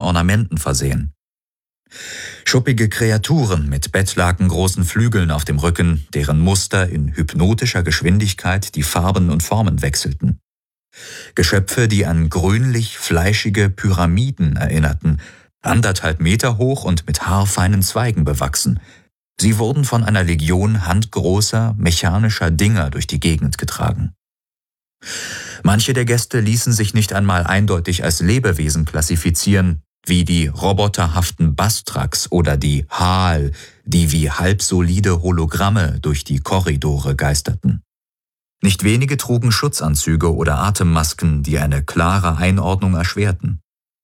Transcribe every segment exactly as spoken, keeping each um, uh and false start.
Ornamenten versehen. Schuppige Kreaturen mit bettlakengroßen Flügeln auf dem Rücken, deren Muster in hypnotischer Geschwindigkeit die Farben und Formen wechselten. Geschöpfe, die an grünlich-fleischige Pyramiden erinnerten, anderthalb Meter hoch und mit haarfeinen Zweigen bewachsen. Sie wurden von einer Legion handgroßer, mechanischer Dinger durch die Gegend getragen. Manche der Gäste ließen sich nicht einmal eindeutig als Lebewesen klassifizieren, wie die roboterhaften Bastraks oder die Haal, die wie halbsolide Hologramme durch die Korridore geisterten. Nicht wenige trugen Schutzanzüge oder Atemmasken, die eine klare Einordnung erschwerten.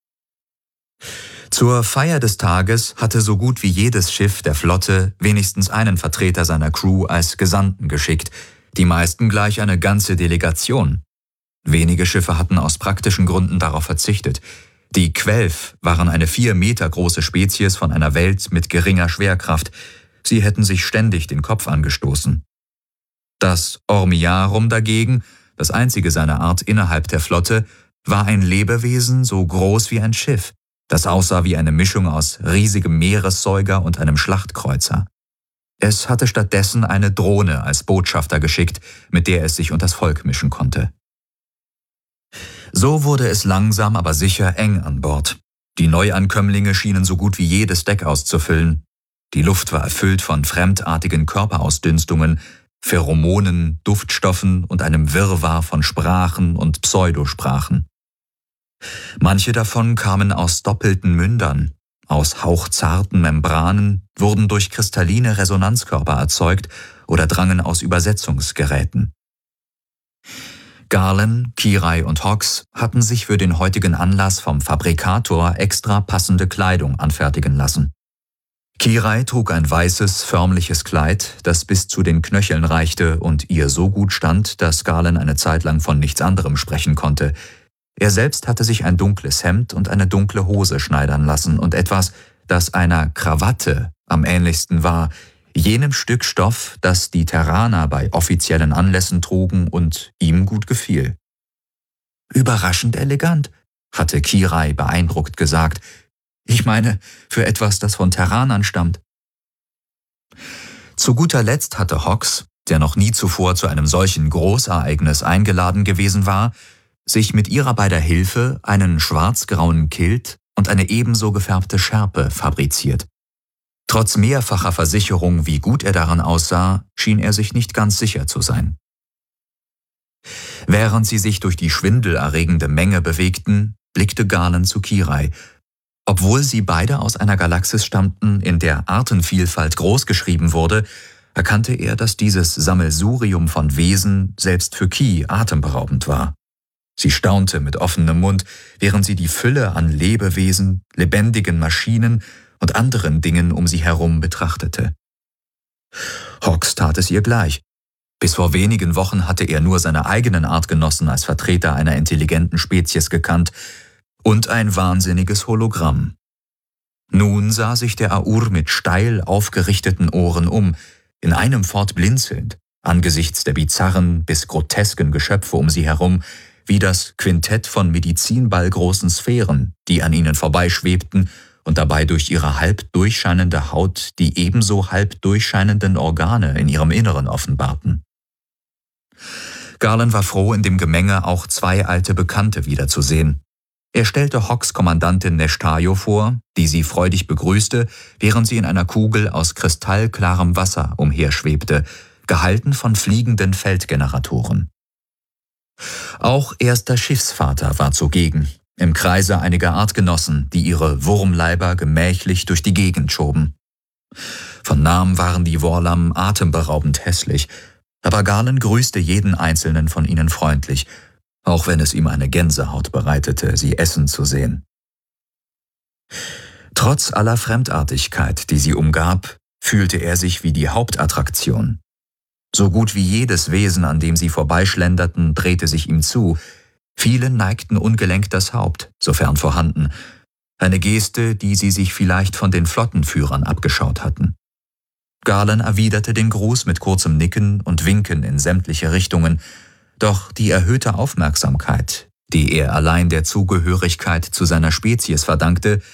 Zur Feier des Tages hatte so gut wie jedes Schiff der Flotte wenigstens einen Vertreter seiner Crew als Gesandten geschickt, die meisten gleich eine ganze Delegation. Wenige Schiffe hatten aus praktischen Gründen darauf verzichtet. Die Quelf waren eine vier Meter große Spezies von einer Welt mit geringer Schwerkraft. Sie hätten sich ständig den Kopf angestoßen. Das Ormiarum dagegen, das einzige seiner Art innerhalb der Flotte, war ein Lebewesen so groß wie ein Schiff, das aussah wie eine Mischung aus riesigem Meeressäuger und einem Schlachtkreuzer. Es hatte stattdessen eine Drohne als Botschafter geschickt, mit der es sich unters Volk mischen konnte. So wurde es langsam, aber sicher eng an Bord. Die Neuankömmlinge schienen so gut wie jedes Deck auszufüllen. Die Luft war erfüllt von fremdartigen Körperausdünstungen, Pheromonen, Duftstoffen und einem Wirrwarr von Sprachen und Pseudosprachen. Manche davon kamen aus doppelten Mündern, aus hauchzarten Membranen, wurden durch kristalline Resonanzkörper erzeugt oder drangen aus Übersetzungsgeräten. Garland, Kirai und Hawks hatten sich für den heutigen Anlass vom Fabrikator extra passende Kleidung anfertigen lassen. Kirai trug ein weißes, förmliches Kleid, das bis zu den Knöcheln reichte und ihr so gut stand, dass Garland eine Zeit lang von nichts anderem sprechen konnte. Er selbst hatte sich ein dunkles Hemd und eine dunkle Hose schneidern lassen und etwas, das einer Krawatte am ähnlichsten war, jenem Stück Stoff, das die Terraner bei offiziellen Anlässen trugen und ihm gut gefiel. »Überraschend elegant«, hatte Kirai beeindruckt gesagt. »Ich meine, für etwas, das von Terranern stammt.« Zu guter Letzt hatte Hawks, der noch nie zuvor zu einem solchen Großereignis eingeladen gewesen war, sich mit ihrer beider Hilfe einen schwarz-grauen Kilt und eine ebenso gefärbte Schärpe fabriziert. Trotz mehrfacher Versicherung, wie gut er daran aussah, schien er sich nicht ganz sicher zu sein. Während sie sich durch die schwindelerregende Menge bewegten, blickte Garland zu Kirai. Obwohl sie beide aus einer Galaxis stammten, in der Artenvielfalt großgeschrieben wurde, erkannte er, dass dieses Sammelsurium von Wesen selbst für Ki atemberaubend war. Sie staunte mit offenem Mund, während sie die Fülle an Lebewesen, lebendigen Maschinen und anderen Dingen um sie herum betrachtete. Hawks tat es ihr gleich. Bis vor wenigen Wochen hatte er nur seine eigenen Artgenossen als Vertreter einer intelligenten Spezies gekannt und ein wahnsinniges Hologramm. Nun sah sich der Aur mit steil aufgerichteten Ohren um, in einem fort blinzelnd, angesichts der bizarren bis grotesken Geschöpfe um sie herum, wie das Quintett von medizinballgroßen Sphären, die an ihnen vorbeischwebten und dabei durch ihre halb durchscheinende Haut die ebenso halb durchscheinenden Organe in ihrem Inneren offenbarten. Garland war froh, in dem Gemenge auch zwei alte Bekannte wiederzusehen. Er stellte Hawks Kommandantin Neshtayo vor, die sie freudig begrüßte, während sie in einer Kugel aus kristallklarem Wasser umherschwebte, gehalten von fliegenden Feldgeneratoren. Auch erster Schiffsvater war zugegen, im Kreise einiger Artgenossen, die ihre Wurmleiber gemächlich durch die Gegend schoben. Von Namen waren die Worlam atemberaubend hässlich, aber Garland grüßte jeden einzelnen von ihnen freundlich, auch wenn es ihm eine Gänsehaut bereitete, sie essen zu sehen. Trotz aller Fremdartigkeit, die sie umgab, fühlte er sich wie die Hauptattraktion. So gut wie jedes Wesen, an dem sie vorbeischlenderten, drehte sich ihm zu. Viele neigten ungelenkt das Haupt, sofern vorhanden. Eine Geste, die sie sich vielleicht von den Flottenführern abgeschaut hatten. Garland erwiderte den Gruß mit kurzem Nicken und Winken in sämtliche Richtungen, doch die erhöhte Aufmerksamkeit, die er allein der Zugehörigkeit zu seiner Spezies verdankte,